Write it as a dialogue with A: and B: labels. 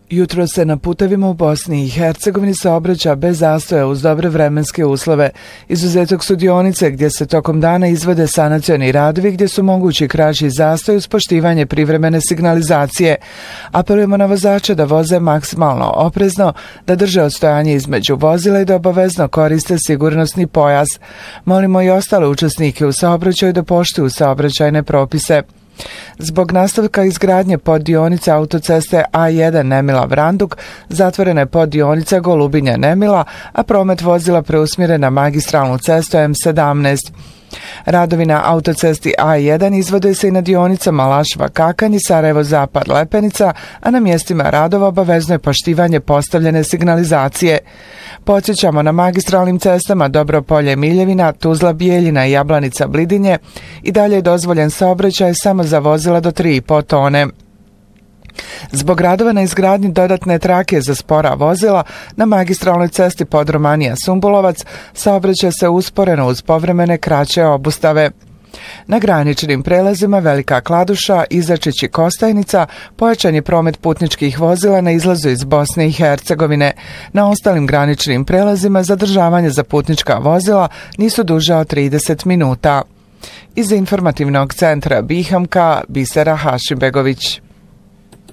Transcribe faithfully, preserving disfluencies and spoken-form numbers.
A: Jutro se na putevima u Bosni i Hercegovini saobraća bez zastoja uz dobre vremenske uslove. Izuzetak su dionice gdje se tokom dana izvode sanacioni radovi gdje su mogući kraći zastoj uz poštivanje privremene signalizacije. Apelujemo na vozače da voze maksimalno oprezno, da drže odstojanje između vozila i da obavezno koriste sigurnosni pojas. Molimo i ostale učesnike u saobraćaju da poštuju saobraćajne propise. Zbog nastavka izgradnje poddionice autoceste A jedan Nemila-Vranduk zatvorena je poddionica Golubinja-Nemila, a promet vozila preusmjeren na magistralnu cestu M sedamnaest. Radovi na autocesti A jedan izvode se i na dionicama Lašva-Kakanj i Sarajevo-Zapad-Lepenica, a na mjestima radova obavezno je poštivanje postavljene signalizacije. Podsjećamo, na magistralnim cestama Dobropolje-Miljevina, Tuzla-Bijeljina i Jablanica-Blidinje i dalje je dozvoljen saobraćaj samo za vozila do tri i po tone. Zbog radova na izgradnji dodatne trake za spora vozila na magistralnoj cesti Podromanija-Sumbulovac saobraća se usporeno uz povremene kraće obustave. Na graničnim prelazima Velika Kladuša, Izačić i Kostajnica pojačan je promet putničkih vozila na izlazu iz Bosne i Hercegovine. Na ostalim graničnim prelazima zadržavanje za putnička vozila nisu duža od trideset minuta. Iz informativnog centra Bihamka, Bisera Hašimbegović.